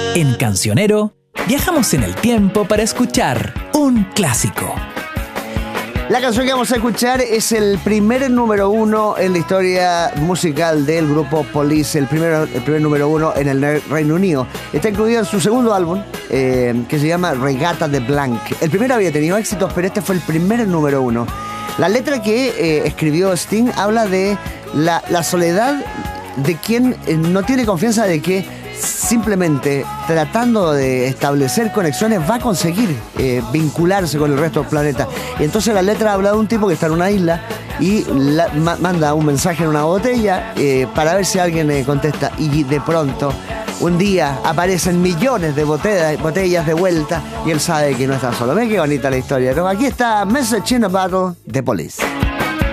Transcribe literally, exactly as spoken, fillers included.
En Cancionero, viajamos en el tiempo para escuchar un clásico. La canción que vamos a escuchar es el primer número uno en la historia musical del grupo Police, el primer, el primer número uno en el Reino Unido. Está incluido en su segundo álbum, eh, que se llama Regatta de Blanc. El primero había tenido éxitos, pero este fue el primer número uno. La letra que eh, escribió Sting habla de la, la soledad de quien eh, no tiene confianza de que simplemente tratando de establecer conexiones va a conseguir eh, vincularse con el resto del planeta. Y entonces la letra habla de un tipo que está en una isla y la, ma, manda un mensaje en una botella eh, para ver si alguien le contesta. Y de pronto, un día aparecen millones de botellas, botellas de vuelta y él sabe que no está solo. Ven qué bonita la historia, ¿no? Aquí está Message in a Bottle de Police.